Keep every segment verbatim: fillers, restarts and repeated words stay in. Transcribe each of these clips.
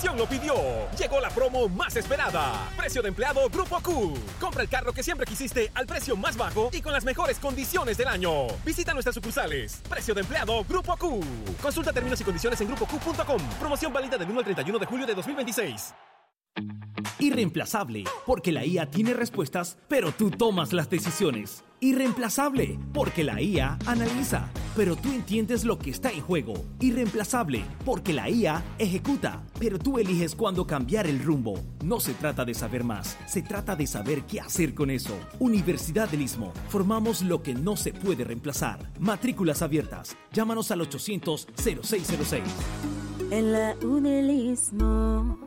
atención lo pidió. Llegó la promo más esperada. Precio de empleado Grupo Q. Compra el carro que siempre quisiste al precio más bajo y con las mejores condiciones del año. Visita nuestras sucursales. Precio de empleado Grupo Q. Consulta términos y condiciones en grupo q punto com. Promoción válida del uno al treinta y uno de julio de dos mil veintiséis. Irreemplazable, porque la I A tiene respuestas, pero tú tomas las decisiones. Irreemplazable, porque la I A analiza, pero tú entiendes lo que está en juego. Irreemplazable, porque la I A ejecuta, pero tú eliges cuándo cambiar el rumbo. No se trata de saber más, se trata de saber qué hacer con eso. Universidad del Istmo, formamos lo que no se puede reemplazar. Matrículas abiertas, llámanos al ochocientos cero seis cero seis. En la U del Istmo.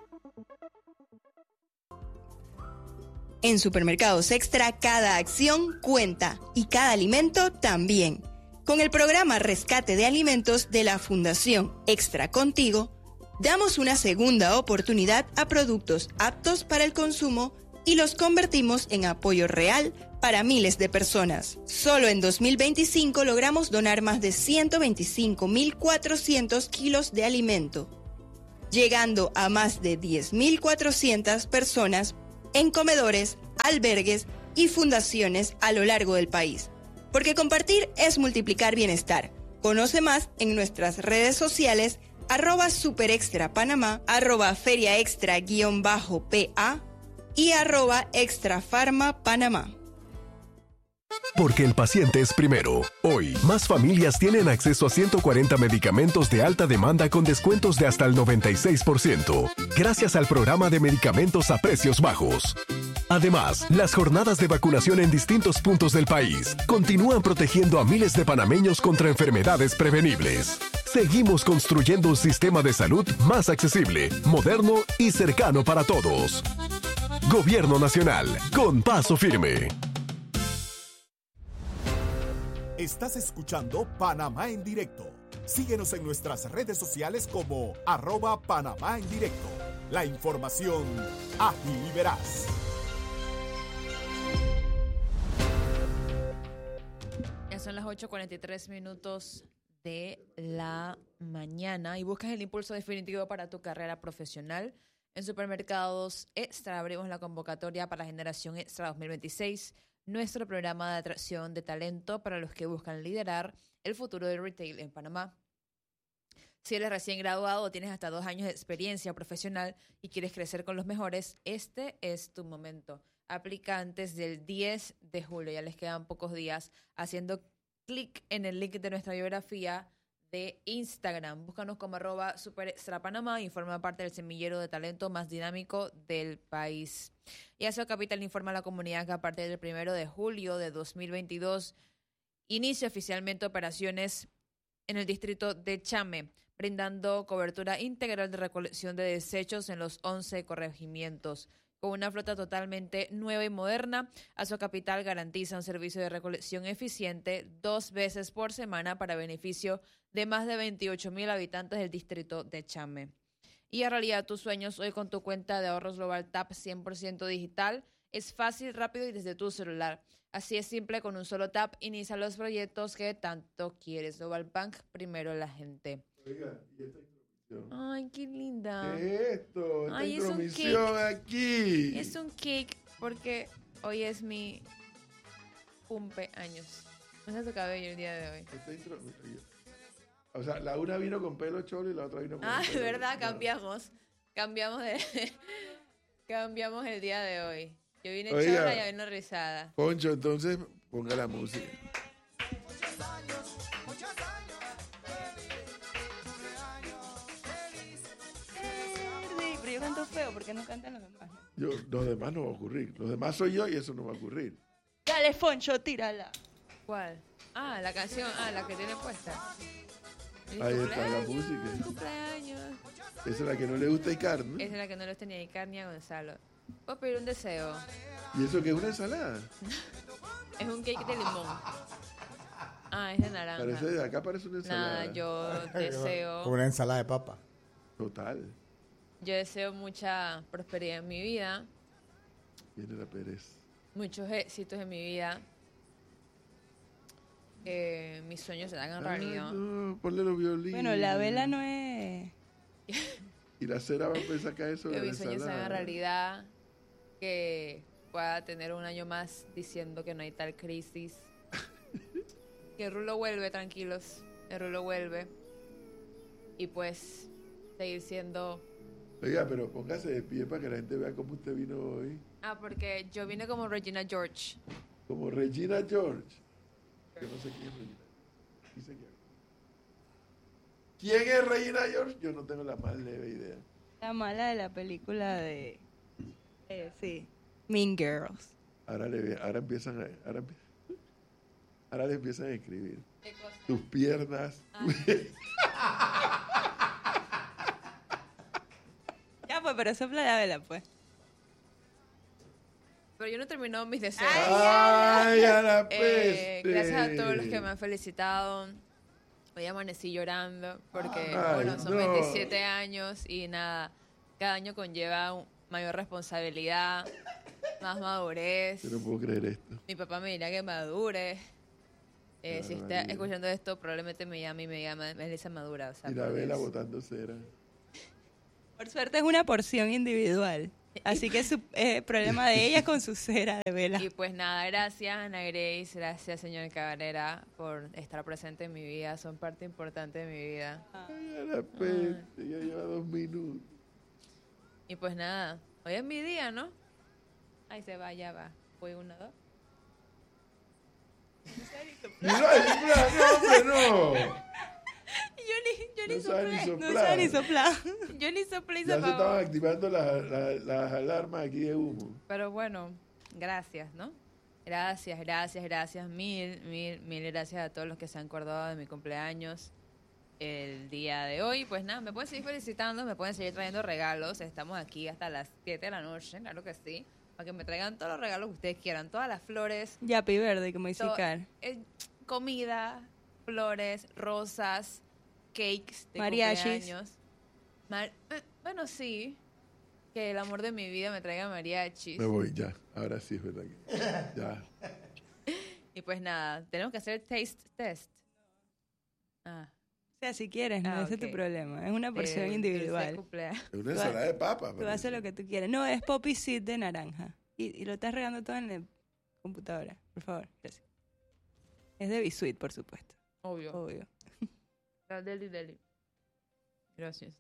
En Supermercados Extra, cada acción cuenta y cada alimento también. Con el programa Rescate de Alimentos de la Fundación Extra Contigo, damos una segunda oportunidad a productos aptos para el consumo y los convertimos en apoyo real para miles de personas. Solo en dos mil veinticinco logramos donar más de ciento veinticinco mil cuatrocientos kilos de alimento, llegando a más de diez mil cuatrocientas personas en comedores, albergues y fundaciones a lo largo del país. Porque compartir es multiplicar bienestar. Conoce más en nuestras redes sociales, arroba superextrapanamá, arroba feriaextra guión bajo pa y arroba extrafarmapanamá. Porque el paciente es primero. Hoy, más familias tienen acceso a ciento cuarenta medicamentos de alta demanda con descuentos de hasta el noventa y seis por ciento, gracias al programa de medicamentos a precios bajos. Además, las jornadas de vacunación en distintos puntos del país continúan protegiendo a miles de panameños contra enfermedades prevenibles. Seguimos construyendo un sistema de salud más accesible, moderno y cercano para todos. Gobierno Nacional, con paso firme. Estás escuchando Panamá en Directo. Síguenos en nuestras redes sociales como arroba Panamá en Directo. La información ágil y veraz. Ya son las ocho cuarenta y tres minutos de la mañana y buscas el impulso definitivo para tu carrera profesional. En Supermercados Extra abrimos la convocatoria para la Generación Extra dos mil veintiséis, nuestro programa de atracción de talento para los que buscan liderar el futuro del retail en Panamá. Si eres recién graduado o tienes hasta dos años de experiencia profesional y quieres crecer con los mejores, este es tu momento. Aplica antes del diez de julio, ya les quedan pocos días, haciendo clic en el link de nuestra biografía de Instagram. Búscanos como arroba superextrapanamá y forma parte del semillero de talento más dinámico del país. Y Aseo Capital informa a la comunidad que a partir del primero de julio de dos mil veintidós inicia oficialmente operaciones en el distrito de Chame, brindando cobertura integral de recolección de desechos en los once corregimientos. Con una flota totalmente nueva y moderna, Aseo Capital garantiza un servicio de recolección eficiente dos veces por semana para beneficio de más de veintiocho mil habitantes del distrito de Chame. Y a realidad tus sueños hoy con tu cuenta de ahorros Global Tap cien por ciento digital. Es fácil, rápido y desde tu celular. Así es simple, con un solo tap inicia los proyectos que tanto quieres. Global Bank, primero la gente. Oiga, ¿y esta intromisión? Ay, qué linda. ¿Qué es esto? Esta Ay, intromisión aquí. Es un cake porque hoy es mi cumpleaños. No es tu cabello el día de hoy. Esta intro... O sea, la una vino con pelo cholo y la otra vino con Ah, pelo... es verdad, no. cambiamos. Cambiamos de... cambiamos el día de hoy. Yo vine Oiga, chola y vino rizada. Poncho, entonces ponga la música. Pero yo canto feo, ¿por qué no cantan los demás? Yo, los demás no va a ocurrir. Los demás soy yo y eso no va a ocurrir. Dale, Foncho, tírala. ¿Cuál? Ah, la canción, ah, la que tiene puesta. Mi Ahí está la cumpleaños, música. mi cumpleaños. Esa es la que no le gusta Icar, ¿no? Esa es la que no los tenía ni carne a Gonzalo. Puedo pedir un deseo. ¿Y eso qué es una ensalada? Es un cake de limón. Ah, es de naranja. Parece, acá parece una ensalada. Nada, yo deseo... Como una ensalada de papa. Total. Yo deseo mucha prosperidad en mi vida. Viene la Pérez. Muchos éxitos en mi vida. Que mis sueños se hagan realidad. Ah, no, ponle los violines. Bueno, la vela no es... Y la cera va a empezar a caer sobre Que la mis sueños sean ensalada. realidad, que pueda tener un año más diciendo que no hay tal crisis. Que Rulo vuelve, tranquilos. El Rulo vuelve. Y pues, seguir siendo... Oiga, pero póngase de pie para que la gente vea cómo usted vino hoy. Ah, porque yo vine como Regina George. Como Regina George. Yo no sé quién es Regina. Dice que... ¿Quién es Regina George? Yo no tengo la más leve idea. La mala de la película de... Eh, sí. Mean Girls. Ahora, le, ahora empiezan a... Ahora, empie- ahora le empiezan a escribir. Tus piernas. Ya pues, pero sopla la vela, pues. Pero yo no he terminado mis deseos. ¡Ay, a la Eh, peste! gracias a todos los que me han felicitado. Hoy amanecí llorando porque, Ay, bueno, son no. veintisiete años y nada, cada año conlleva un- mayor responsabilidad, más madurez. Yo no puedo creer esto. Mi papá me diría que madure. Eh, si está barbaridad. escuchando esto, probablemente me llame y me llama Melissa Madura. O sea, Y la por vela Dios. botando cera. Por suerte es una porción individual. Así que es eh, problema de ella con su cera de vela. Y pues nada, gracias Ana Grace, gracias señor Cabrera por estar presente en mi vida, son parte importante de mi vida. Ay, a la peste. Ya lleva dos minutos. Y pues nada, hoy es mi día, ¿no? Ahí se va, ya va. Voy uno, dos. ¡No, no, hombre, no! Yo ni, yo ni No sabe ni soplé. No sabe ni soplar. soplar. Yo ni soplé y se Ya se apagó. estaban activando las, las, las alarmas aquí de humo. Pero bueno, gracias, ¿no? Gracias, gracias, gracias. Mil, mil, mil gracias a todos los que se han acordado de mi cumpleaños el día de hoy. Pues nada, me pueden seguir felicitando, me pueden seguir trayendo regalos. Estamos aquí hasta las siete de la noche, claro que sí. Para que me traigan todos los regalos que ustedes quieran. Todas las flores, Yapi verde, como dice to- Car. eh, comida, flores, rosas, cakes de Mariachis. cumpleaños. Mar- eh, bueno, sí. Que el amor de mi vida me traiga mariachis. Me voy ya. Ahora sí es verdad que... Ya. Y pues nada, tenemos que hacer taste test. Ah, O sea, si quieres, no Ah, ese es tu ok. problema. Es una porción eh, dulce individual. cumpleaños. Es una ensalada de papa. Tú haces lo que tú quieres. No, es poppy seed de naranja. Y, y lo estás regando todo en la computadora. Por favor, gracias. Es de Bisuit, por supuesto. Obvio. Obvio. La deli deli. Gracias.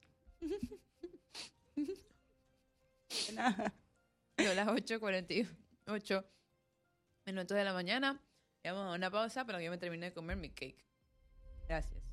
Nada. Son las ocho cuarenta y ocho minutos de la mañana. Y vamos a una pausa para que yo me termine de comer mi cake. Gracias.